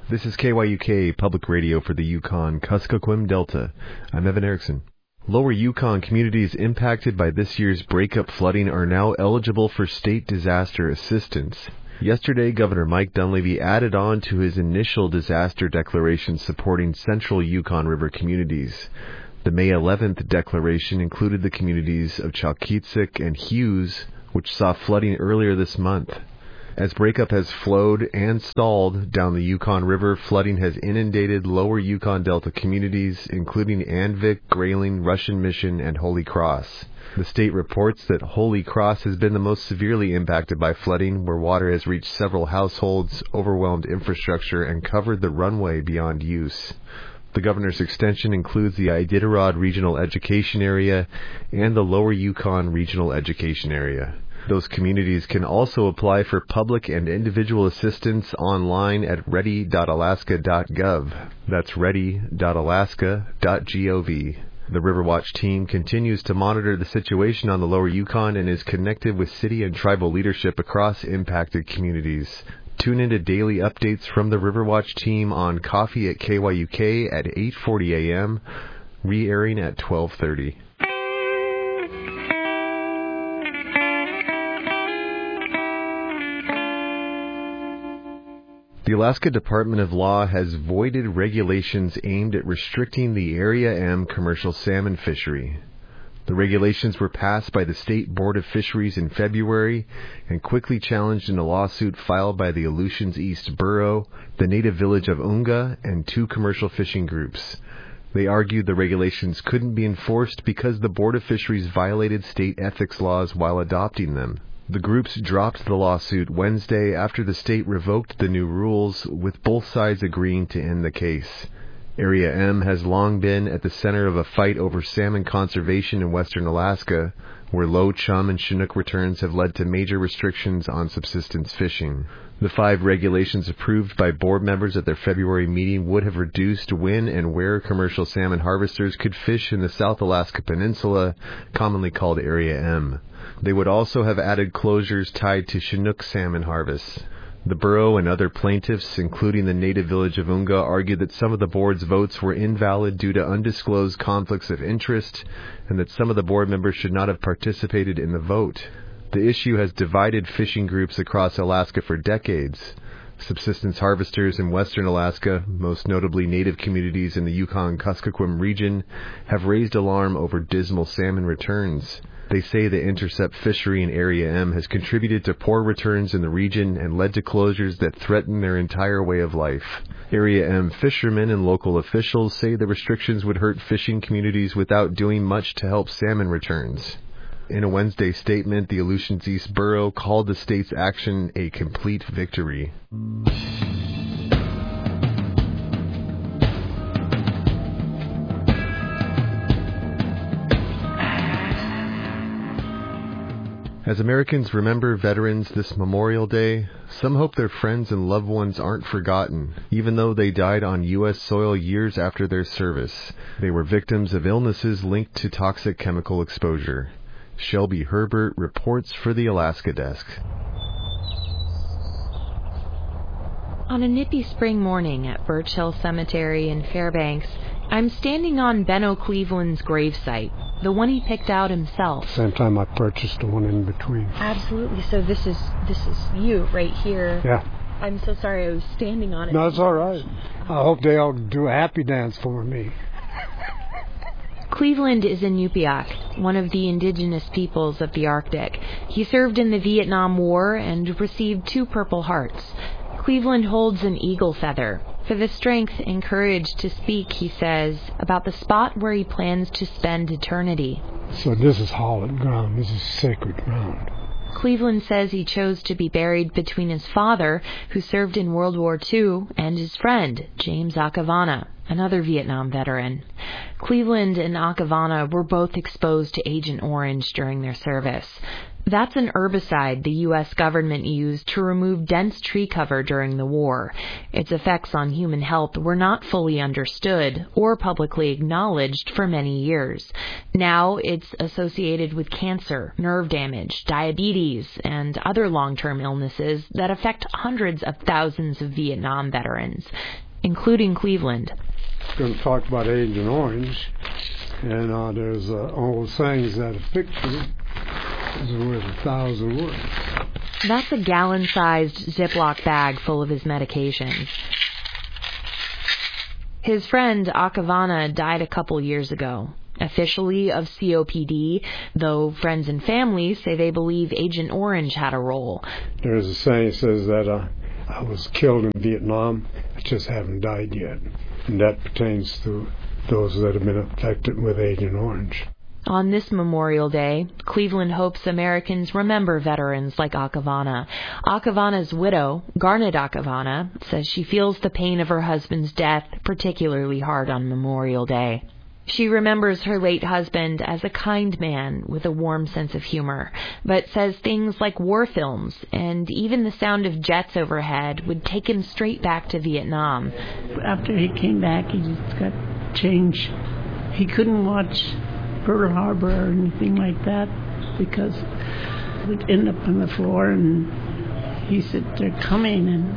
This is KYUK, public radio for the Yukon-Kuskokwim Delta. I'm Evan Erickson. Lower Yukon communities impacted by this year's breakup flooding are now eligible for state disaster assistance. Yesterday, Governor Mike Dunleavy added on to his initial disaster declaration supporting central Yukon River communities. The May 11th declaration included the communities of Chalkitsik and Hughes, which saw flooding earlier this month. As breakup has flowed and stalled down the Yukon River, flooding has inundated lower Yukon Delta communities, including Anvik, Grayling, Russian Mission, and Holy Cross. The state reports that Holy Cross has been the most severely impacted by flooding, where water has reached several households, overwhelmed infrastructure, and covered the runway beyond use. The governor's extension includes the Iditarod Regional Education Area and the Lower Yukon Regional Education Area. Those communities can also apply for public and individual assistance online at ready.alaska.gov. That's ready.alaska.gov. The Riverwatch team continues to monitor the situation on the Lower Yukon and is connected with city and tribal leadership across impacted communities. Tune into daily updates from the Riverwatch team on Coffee at KYUK at 8:40 a.m., re-airing at 12:30. The Alaska Department of Law has voided regulations aimed at restricting the Area M commercial salmon fishery. The regulations were passed by the State Board of Fisheries in February and quickly challenged in a lawsuit filed by the Aleutians East Borough, the native village of Unga, and two commercial fishing groups. They argued the regulations couldn't be enforced because the Board of Fisheries violated state ethics laws while adopting them. The groups dropped the lawsuit Wednesday after the state revoked the new rules, with both sides agreeing to end the case. Area M has long been at the center of a fight over salmon conservation in western Alaska, where low chum and Chinook returns have led to major restrictions on subsistence fishing. The 5 regulations approved by board members at their February meeting would have reduced when and where commercial salmon harvesters could fish in the South Alaska Peninsula, commonly called Area M. They would also have added closures tied to Chinook salmon harvests. The borough and other plaintiffs, including the native village of Unga, argued that some of the board's votes were invalid due to undisclosed conflicts of interest, and that some of the board members should not have participated in the vote. The issue has divided fishing groups across Alaska for decades. Subsistence harvesters in western Alaska, most notably native communities in the Yukon-Kuskokwim region, have raised alarm over dismal salmon returns. They say the intercept fishery in Area M has contributed to poor returns in the region and led to closures that threaten their entire way of life. Area M fishermen and local officials say the restrictions would hurt fishing communities without doing much to help salmon returns. In a Wednesday statement, the Aleutians East Borough called the state's action a complete victory. As Americans remember veterans this Memorial Day, some hope their friends and loved ones aren't forgotten, even though they died on U.S. soil years after their service. They were victims of illnesses linked to toxic chemical exposure. Shelby Herbert reports for the Alaska Desk. On a nippy spring morning at Birch Hill Cemetery in Fairbanks, I'm standing on Benno Cleveland's gravesite, the one he picked out himself. Same time I purchased the one in between. Absolutely. So this is you right here. Yeah. I'm so sorry I was standing on it. No, it's all right. I hope they all do a happy dance for me. Cleveland is a Nupiaq, one of the indigenous peoples of the Arctic. He served in the Vietnam War and received 2 Purple Hearts. Cleveland holds an eagle feather. For the strength and courage to speak, he says, about the spot where he plans to spend eternity. So this is hallowed ground. This is sacred ground. Cleveland says he chose to be buried between his father, who served in World War II, and his friend, James Akavana, another Vietnam veteran. Cleveland and Acavana were both exposed to Agent Orange during their service. That's an herbicide the U.S. government used to remove dense tree cover during the war. Its effects on human health were not fully understood or publicly acknowledged for many years. Now it's associated with cancer, nerve damage, diabetes, and other long-term illnesses that affect hundreds of thousands of Vietnam veterans, including Cleveland. I'm going to talk about Agent Orange, and there's old sayings that a picture is worth 1,000 words. That's a gallon-sized Ziploc bag full of his medications. His friend Acavana died a couple years ago, officially of COPD, though friends and family say they believe Agent Orange had a role. There's a saying that says that I was killed in Vietnam, I just haven't died yet. And that pertains to those that have been affected with Agent Orange. On this Memorial Day, Cleveland hopes Americans remember veterans like Acavana. Acavana's widow, Garnet Acavana, says she feels the pain of her husband's death particularly hard on Memorial Day. She remembers her late husband as a kind man with a warm sense of humor, but says things like war films and even the sound of jets overhead would take him straight back to Vietnam. After he came back, he just got changed. He couldn't watch Pearl Harbor or anything like that because we'd end up on the floor, and he said, "They're coming," and